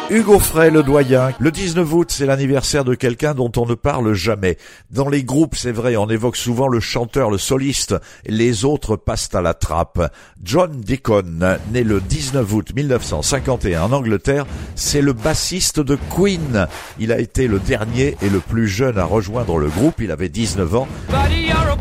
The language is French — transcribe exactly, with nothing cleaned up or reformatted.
Hugo Frey, le doyen. Le dix-neuf août, c'est l'anniversaire de quelqu'un dont on ne parle jamais. Dans les groupes, c'est vrai, on évoque souvent le chanteur, le soliste. Les autres passent à la trappe. John Deacon, né le dix-neuf août mille neuf cent cinquante et un en Angleterre, c'est le bassiste de Queen. Il a été le dernier et le plus jeune à rejoindre le groupe. Il avait dix-neuf ans.